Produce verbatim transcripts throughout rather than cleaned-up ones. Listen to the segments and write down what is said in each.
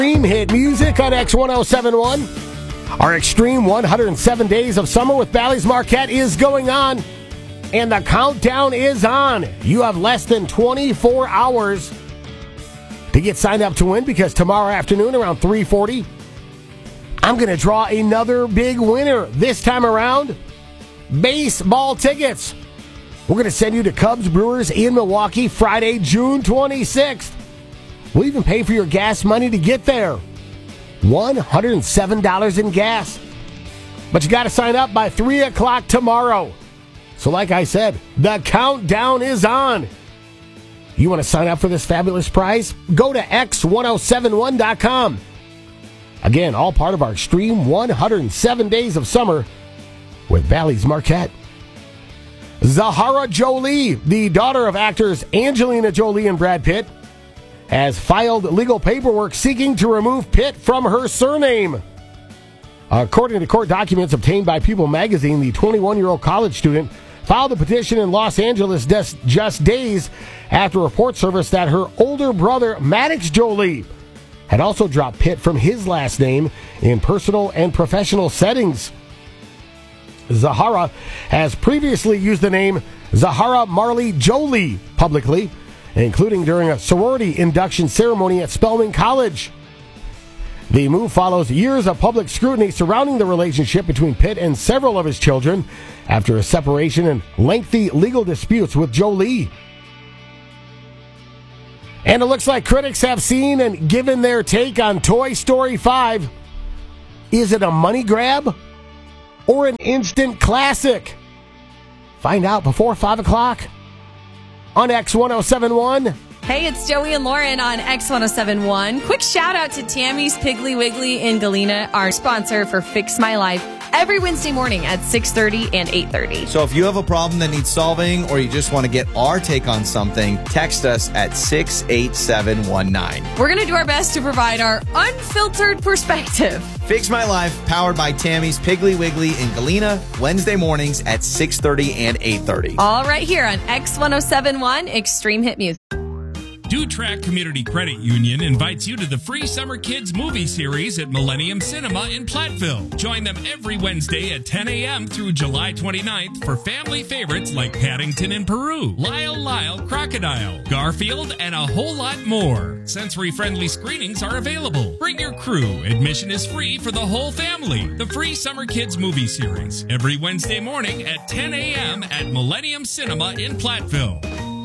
Extreme Hit Music on X ten seventy-one. Our Extreme one hundred seven Days of Summer with Bally's Marquette is going on, and the countdown is on. You have less than twenty-four hours to get signed up to win, because tomorrow afternoon around three forty, I'm going to draw another big winner. This time around, baseball tickets. We're going to send you to Cubs Brewers in Milwaukee Friday, June twenty-sixth. We'll even pay for your gas money to get there. one hundred seven dollars in gas. But you got to sign up by three o'clock tomorrow. So like I said, the countdown is on. You want to sign up for this fabulous prize? Go to X ten seventy-one dot com. Again, all part of our Extreme one hundred seven Days of Summer with Bally's Marquette. Zahara Jolie, the daughter of actors Angelina Jolie and Brad Pitt, has filed legal paperwork seeking to remove Pitt from her surname. According to court documents obtained by People magazine, the twenty-one-year-old college student filed a petition in Los Angeles just days after reports surfaced that her older brother, Maddox Jolie, had also dropped Pitt from his last name in personal and professional settings. Zahara has previously used the name Zahara Marley Jolie publicly, including during a sorority induction ceremony at Spelman College. The move follows years of public scrutiny surrounding the relationship between Pitt and several of his children after a separation and lengthy legal disputes with Jolie. And it looks like critics have seen and given their take on Toy Story five. Is it a money grab or an instant classic? Find out before five o'clock on X ten seventy-one. Hey, it's Joey and Lauren on X ten seventy-one. Quick shout out to Tammy's Piggly Wiggly in Galena, our sponsor for Fix My Life, every Wednesday morning at six thirty and eight thirty. So if you have a problem that needs solving, or you just want to get our take on something, text us at six eight seven one nine. We're going to do our best to provide our unfiltered perspective. Fix My Life, powered by Tammy's Piggly Wiggly in Galena, Wednesday mornings at six thirty and eight thirty. All right here on X ten seventy-one, Extreme Hit Music. DuTrack Community Credit Union invites you to the free Summer Kids movie series at Millennium Cinema in Platteville. Join them every Wednesday at ten a.m. through July twenty-ninth for family favorites like Paddington in Peru, Lyle Lyle Crocodile, Garfield, and a whole lot more. Sensory-friendly screenings are available. Bring your crew. Admission is free for the whole family. The free Summer Kids movie series every Wednesday morning at ten a.m. at Millennium Cinema in Platteville.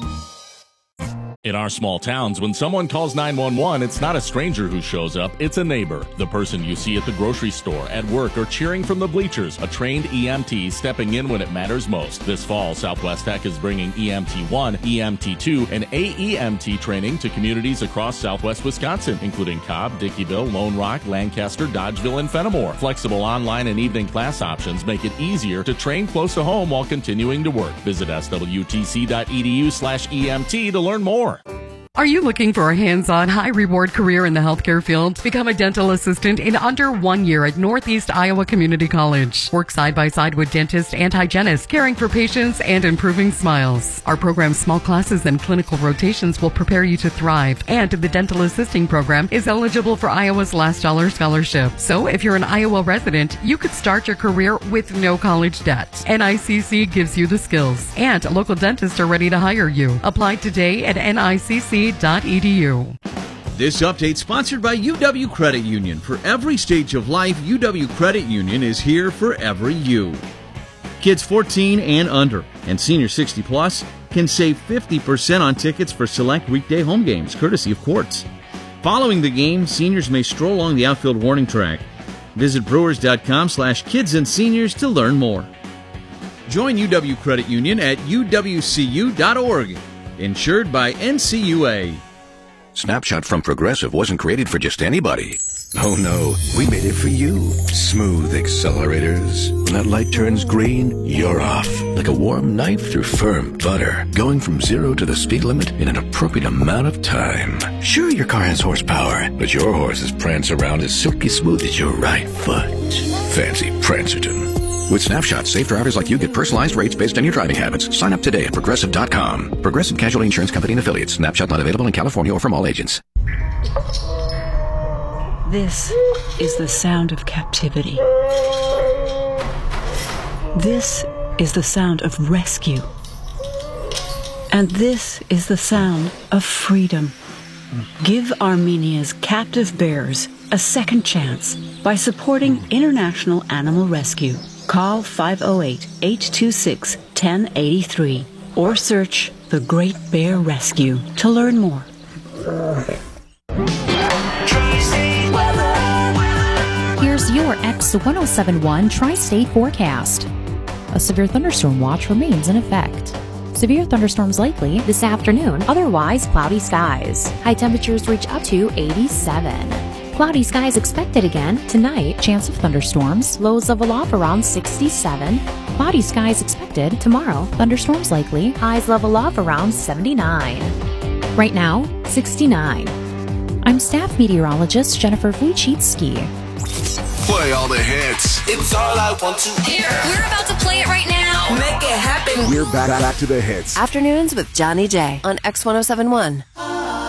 In our small towns, when someone calls nine one one, it's not a stranger who shows up, it's a neighbor. The person you see at the grocery store, at work, or cheering from the bleachers. A trained E M T stepping in when it matters most. This fall, Southwest Tech is bringing E M T one, E M T two, and A E M T training to communities across Southwest Wisconsin, including Cobb, Dickeyville, Lone Rock, Lancaster, Dodgeville, and Fenimore. Flexible online and evening class options make it easier to train close to home while continuing to work. Visit S W T C dot E D U slash E M T to learn more. Are you looking for a hands-on, high-reward career in the healthcare field? Become a dental assistant in under one year at Northeast Iowa Community College. Work side-by-side with dentists and hygienists, caring for patients and improving smiles. Our program's small classes and clinical rotations will prepare you to thrive, and the dental assisting program is eligible for Iowa's Last Dollar Scholarship. So if you're an Iowa resident, you could start your career with no college debt. N I C C gives you the skills, and local dentists are ready to hire you. Apply today at N I C C dot E D U. This update sponsored by U W Credit Union. For every stage of life, U W Credit Union is here for every you. Kids fourteen and under and senior sixty plus can save fifty percent on tickets for select weekday home games, courtesy of Quartz. Following the game, seniors may stroll along the outfield warning track. Visit brewers.com slash kids and seniors to learn more. Join U W Credit Union at U W C U dot org. Insured by N C U A. Snapshot from Progressive wasn't created for just anybody. Oh no, we made it for you. Smooth accelerators. When that light turns green, you're off. Like a warm knife through firm butter. Going from zero to the speed limit in an appropriate amount of time. Sure, your car has horsepower, but your horses prance around as silky smooth as your right foot. Fancy Prancerton. With Snapshot, safe drivers like you get personalized rates based on your driving habits. Sign up today at Progressive dot com. Progressive Casualty Insurance Company and Affiliates. Snapshot not available in California or from all agents. This is the sound of captivity. This is the sound of rescue. And this is the sound of freedom. Give Armenia's captive bears a second chance by supporting International Animal Rescue. Call five oh eight, eight two six, one oh eight three or search The Great Bear Rescue to learn more. Here's your X ten seventy-one Tri-State forecast. A severe thunderstorm watch remains in effect. Severe thunderstorms likely this afternoon, otherwise cloudy skies. High temperatures reach up to eighty-seven. Cloudy skies expected again tonight, chance of thunderstorms, lows level off around sixty-seven. Cloudy skies expected tomorrow, thunderstorms likely, highs level off around seventy-nine. Right now, sixty-nine. I'm staff meteorologist Jennifer Wojcicki. Play all the hits. It's all I want to hear. We're about to play it right now. Make it happen. We're back, back to the hits. Afternoons with Johnny J on X ten seventy-one.